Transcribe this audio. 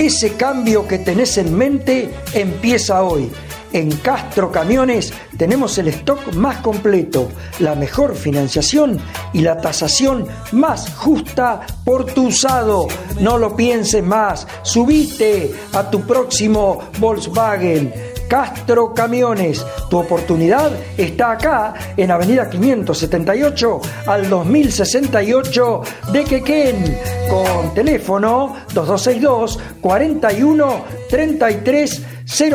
Ese cambio que tenés en mente empieza hoy. En Castro Camiones tenemos el stock más completo, la mejor financiación y la tasación más justa por tu usado. No lo pienses más, subite a tu próximo Volkswagen. Castro Camiones, tu oportunidad está acá en Avenida 578 al 2068 de Quequén, con teléfono 2262 41 33 0.